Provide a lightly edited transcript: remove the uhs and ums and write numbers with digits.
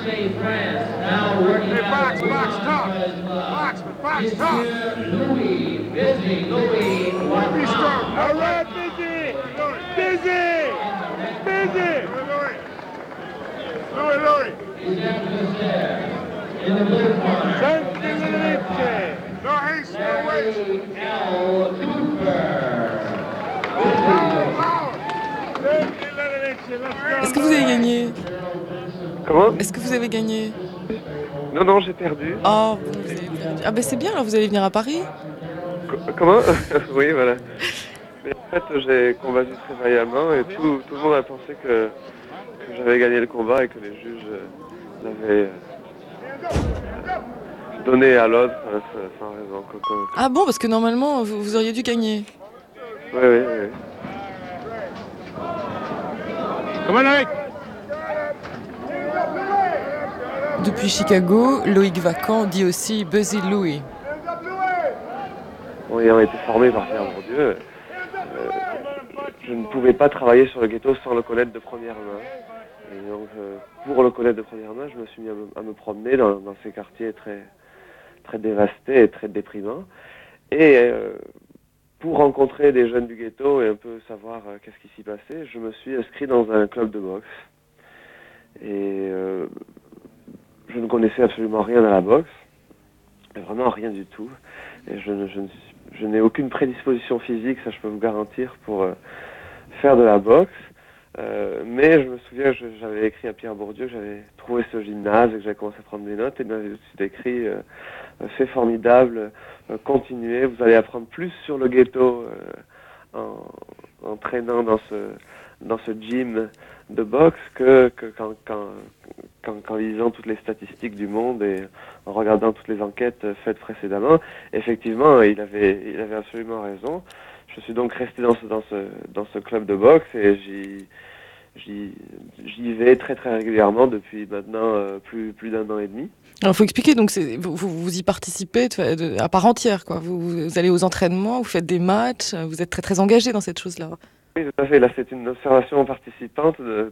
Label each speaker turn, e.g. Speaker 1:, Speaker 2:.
Speaker 1: Hey, box, talk. Box, talk. Be strong. All right, busy. Busy. Louis. Sentinelite. No haste, no waste. Power. Sentinelite,
Speaker 2: Est-ce
Speaker 1: let's
Speaker 2: que vous avez gagné?
Speaker 3: Comment?
Speaker 2: Est-ce que vous avez gagné?
Speaker 3: Non, non, j'ai perdu.
Speaker 2: Oh, bon, vous avez perdu. Ah ben c'est bien, alors vous allez venir à Paris?
Speaker 3: Comment? Oui, voilà. Mais en fait, j'ai combattu très vaillamment et tout le monde a pensé que j'avais gagné le combat et que les juges l'avaient donné à l'autre sans raison.
Speaker 2: Ah bon, parce que normalement, vous auriez dû gagner.
Speaker 3: Oui, oui, oui.
Speaker 1: Come on, Eric.
Speaker 2: Depuis Chicago, Loïc Vacan dit aussi Buzzy Louie.
Speaker 3: Bon, ayant été formé par Pierre Bourdieu, je ne pouvais pas travailler sur le ghetto sans le connaître de première main. Et donc, pour le connaître de première main, je me suis mis à me promener dans ces quartiers très, très dévastés et très déprimants. Et pour rencontrer des jeunes du ghetto et un peu savoir qu'est-ce qui s'y passait, je me suis inscrit dans un club de boxe. Et je ne connaissais absolument rien à la boxe, vraiment rien du tout. Et je n'ai aucune prédisposition physique, ça je peux vous garantir, pour faire de la boxe. Mais je me souviens, j'avais écrit à Pierre Bourdieu que j'avais trouvé ce gymnase et que j'avais commencé à prendre des notes et il m'avait aussi écrit c'est formidable, continuez, vous allez apprendre plus sur le ghetto en traînant dans ce gym de boxe qu'en lisant toutes les statistiques du monde et en regardant toutes les enquêtes faites précédemment. Effectivement, il avait absolument raison. Je suis donc resté dans ce club de boxe et j'y vais très très régulièrement depuis maintenant plus d'un an et demi.
Speaker 2: Alors, faut expliquer, donc vous y participez à part entière, quoi. Vous allez aux entraînements, vous faites des matchs, vous êtes très très engagé dans cette chose-là.
Speaker 3: Oui, tout à fait. Là, c'est une observation participante